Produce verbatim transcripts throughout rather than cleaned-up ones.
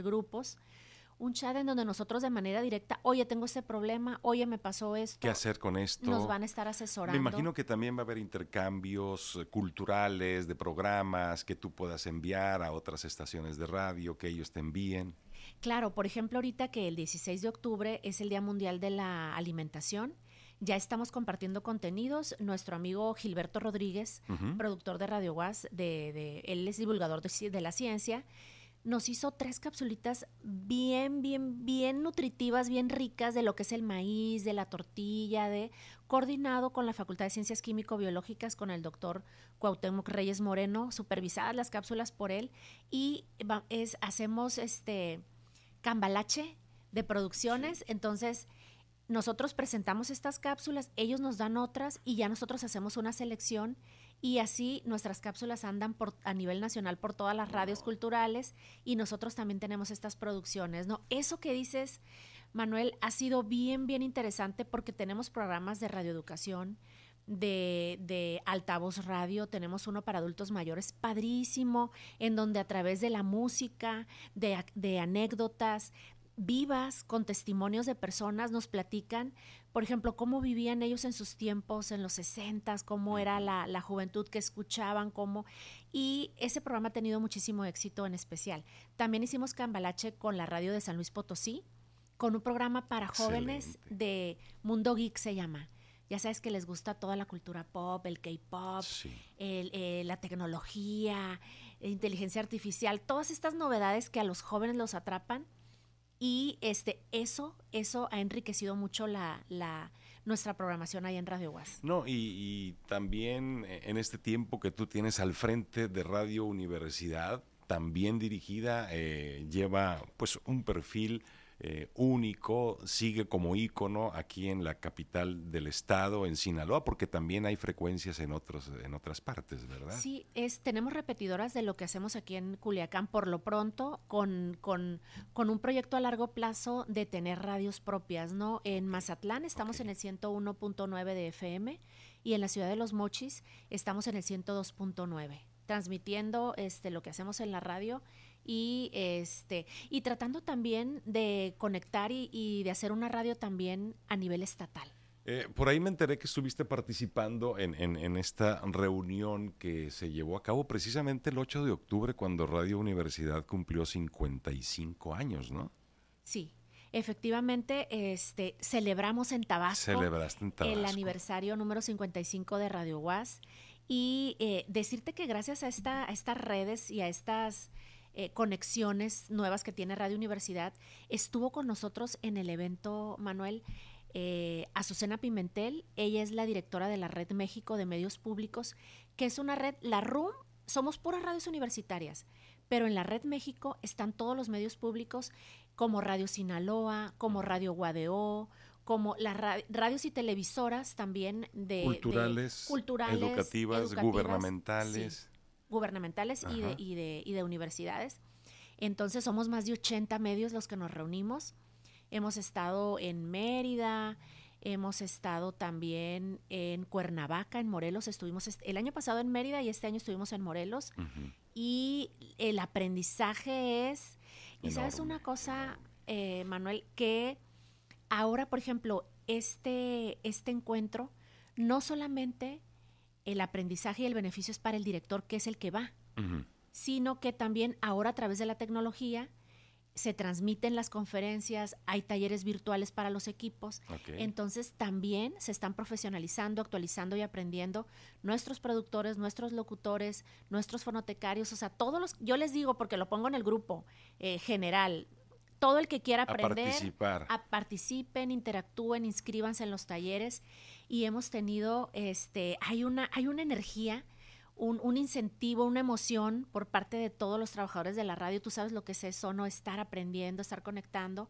hacer grupos. Un chat en donde nosotros de manera directa, oye, tengo este problema, oye, me pasó esto. ¿Qué hacer con esto? Nos van a estar asesorando. Me imagino que también va a haber intercambios eh, culturales, de programas que tú puedas enviar a otras estaciones de radio, que ellos te envíen. Claro, por ejemplo, ahorita que el dieciséis de octubre es el Día Mundial de la Alimentación, ya estamos compartiendo contenidos. Nuestro amigo Gilberto Rodríguez, Uh-huh. productor de Radio Guas, de, de, él es divulgador de, ci- de la ciencia, nos hizo tres capsulitas bien, bien, bien nutritivas, bien ricas de lo que es el maíz, de la tortilla, de coordinado con la Facultad de Ciencias Químico-Biológicas, con el doctor Cuauhtémoc Reyes Moreno, supervisadas las cápsulas por él, y va- es, hacemos este cambalache de producciones. Sí. Entonces nosotros presentamos estas cápsulas, ellos nos dan otras y ya nosotros hacemos una selección y así nuestras cápsulas andan por, a nivel nacional por todas las radios Wow. culturales y nosotros también tenemos estas producciones, ¿no? Eso que dices, Manuel, ha sido bien, bien interesante porque tenemos programas de radioeducación, de, de altavoz radio, tenemos uno para adultos mayores padrísimo, en donde a través de la música, de, ac- de anécdotas vivas, con testimonios de personas, nos platican, por ejemplo, cómo vivían ellos en sus tiempos, en los sesentas, cómo era Ujú. la, la juventud que escuchaban, cómo... Y ese programa ha tenido muchísimo éxito en especial. También hicimos cambalache con la radio de San Luis Potosí, con un programa para jóvenes Excelente. de Mundo Geek se llama. Ya sabes que les gusta toda la cultura pop, el K-pop, Sí. el, eh, la tecnología, inteligencia artificial, todas estas novedades que a los jóvenes los atrapan. Y este, eso, eso ha enriquecido mucho la, la, nuestra programación ahí en Radio Guas. No, y, y también eh, en este tiempo que tú tienes al frente de Radio Universidad, también dirigida, eh, lleva pues un perfil eh, único, sigue como ícono aquí en la capital del estado, en Sinaloa, porque también hay frecuencias en otros, en otras partes, ¿verdad? Sí, es, tenemos repetidoras de lo que hacemos aquí en Culiacán por lo pronto, con, con, con un proyecto a largo plazo de tener radios propias, ¿no? En Mazatlán estamos Ok. en el ciento uno punto nueve de F M y en la ciudad de Los Mochis estamos en el ciento dos punto nueve, transmitiendo este, lo que hacemos en la radio y, este, y tratando también de conectar y, y de hacer una radio también a nivel estatal. Eh, por ahí me enteré que estuviste participando en, en, en esta reunión que se llevó a cabo precisamente el ocho de octubre, cuando Radio Universidad cumplió cincuenta y cinco años, ¿no? Sí, efectivamente, este, celebramos en Tabasco Celebraste en el Tabasco. aniversario número cincuenta y cinco de Radio Guas y eh, decirte que gracias a, esta, a estas redes y a estas eh, conexiones nuevas que tiene Radio Universidad, estuvo con nosotros en el evento, Manuel, eh, Azucena Pimentel. Ella es la directora de la Red México de Medios Públicos, que es una red, la R U M, somos puras radios universitarias, pero en la Red México están todos los medios públicos como Radio Sinaloa, como Radio Guadeo, como las ra radios y televisoras también de Culturales, de, culturales educativas, educativas, gubernamentales. Sí, gubernamentales y de, Ajá. y, de, y de universidades. Entonces somos más de ochenta medios los que nos reunimos. Hemos estado en Mérida, hemos estado también en Cuernavaca, en Morelos. Estuvimos est el año pasado en Mérida y este año estuvimos en Morelos. Uh-huh. Y el aprendizaje es... Y Enorme, sabes una cosa, enorme. eh, Manuel, que ahora, por ejemplo, este, este encuentro, no solamente el aprendizaje y el beneficio es para el director, que es el que va, Uh-huh. sino que también ahora a través de la tecnología se transmiten las conferencias, hay talleres virtuales para los equipos, Okay. entonces también se están profesionalizando, actualizando y aprendiendo nuestros productores, nuestros locutores, nuestros fonotecarios, o sea, todos los, yo les digo porque lo pongo en el grupo eh, general, todo el que quiera aprender, a participar. A participen, interactúen, inscríbanse en los talleres y hemos tenido, este, hay una, hay una energía, Un, un incentivo, una emoción por parte de todos los trabajadores de la radio. Tú sabes lo que es eso, ¿no? Estar aprendiendo, estar conectando.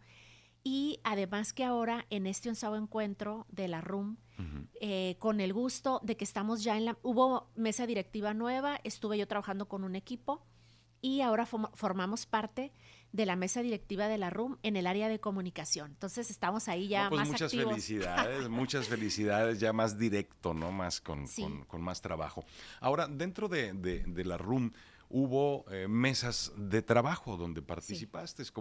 Y además que ahora en este onceavo encuentro de la R U M, uh-huh. eh, con el gusto de que estamos ya en la... Hubo mesa directiva nueva, estuve yo trabajando con un equipo y ahora form formamos parte de la mesa directiva de la R U M en el área de comunicación. Entonces estamos ahí ya no, pues más muchas activos. felicidades, muchas felicidades, ya más directo, ¿no? Más con, Sí. con, con más trabajo. Ahora, dentro de, de, de la R U M hubo eh, mesas de trabajo donde participaste. Sí.